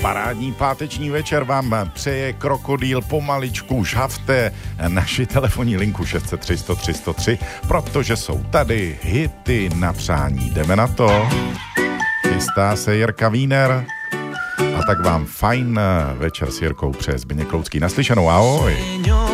Parádní páteční večer vám přeje Krokodýl pomaličku. Žhavte naši telefonní linku 603 103 103, protože jsou tady hity na přání. Jdeme na to. Chystá se Jirka Wiener. A tak vám fajn večer s Jirkou přeje Zbyněk Kloucký. Naslyšenou, ahoj.